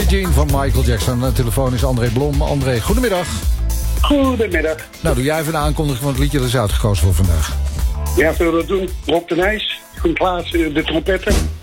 Jean van Michael Jackson. De telefoon is André Blom. André, goedemiddag. Goedemiddag. Nou, doe jij even een aankondiging van het liedje dat is uitgekozen voor vandaag. Ja, zullen we dat doen? Rob de Nijs, Koen Klaas, de trompetten.